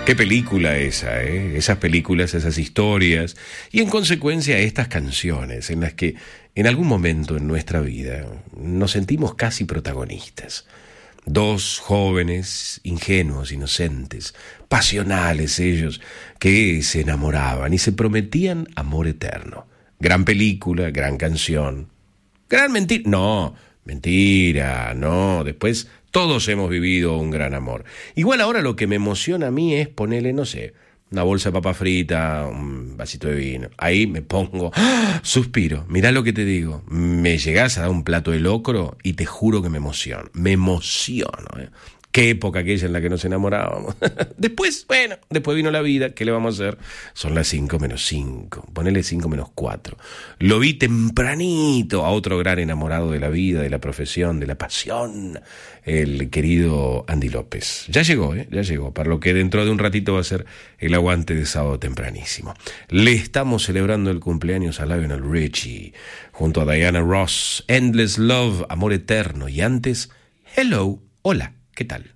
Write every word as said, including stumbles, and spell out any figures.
Qué película esa, ¿eh? Esas películas, esas historias y en consecuencia estas canciones en las que en algún momento en nuestra vida nos sentimos casi protagonistas. Dos jóvenes, ingenuos, inocentes, pasionales ellos, que se enamoraban y se prometían amor eterno. Gran película, gran canción. Gran mentira. No, mentira, no. Después todos hemos vivido un gran amor. Igual ahora lo que me emociona a mí es ponerle, no sé, una bolsa de papa frita, un vasito de vino. Ahí me pongo, ¡ah! Suspiro. Mirá lo que te digo. Me llegás a dar un plato de locro y te juro que me emociono. Me emociono, ¿eh? Qué época aquella en la que nos enamorábamos. Después, bueno, después vino la vida. ¿Qué le vamos a hacer? Son las cinco menos cinco. Ponele cinco menos cuatro. Lo vi tempranito a otro gran enamorado de la vida, de la profesión, de la pasión, el querido Andy López. Ya llegó, ¿eh? Ya llegó. Para lo que dentro de un ratito va a ser el aguante de sábado tempranísimo. Le estamos celebrando el cumpleaños a Lionel Richie, junto a Diana Ross, Endless Love, Amor Eterno. Y antes, Hello, hola. ¿Qué tal?